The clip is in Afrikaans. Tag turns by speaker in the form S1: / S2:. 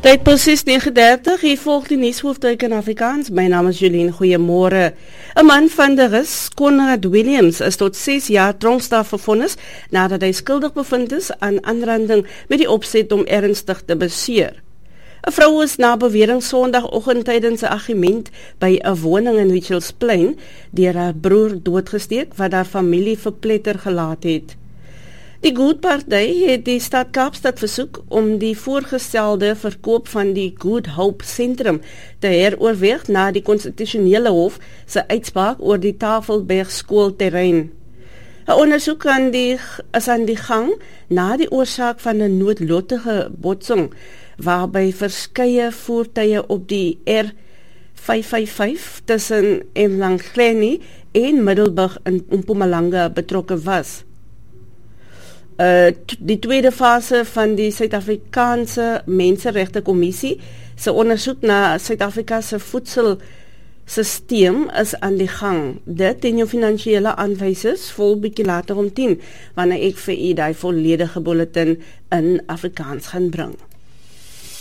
S1: Tyd presies 9:30, hier volg die nuushoofdryk in Afrikaans. My naam is Jolien, goeiemôre. 'n Man van de Rus, Conrad Williams, is tot 6 jaar tronkstraf vervonnis nadat hy skuldig bevind is aan aanranding met die opset om ernstig te beseer. 'n Vrou is na bewering Sondagoggend tydens 'n argument by 'n woning in Richards Plain deur haar broer doodgesteek wat haar familie verpletter gelaat het. Die Good Party het die stad Kaapstad versoek om die voorgestelde verkoop van die Good Hope Sentrum te heroorweeg na die konstitusionele hof se uitspraak oor die Tafelberg skoolterrein. 'n Ondersoek is aan die gang na die oorsaak van 'n noodlottige botsing waarby verskeie voertuie op die R555 tussen Mlangeni en Middelburg in Mpumalanga betrokke was. Die tweede fase van die Suid-Afrikaanse Menseregte Kommissie se ondersoek na Suid-Afrika se voedselsisteem is aan die gang. Dit en jou finansiële aanwysers vol bietjie later om 10, wanneer ek vir u die volledige bulletin in Afrikaans gaan bring.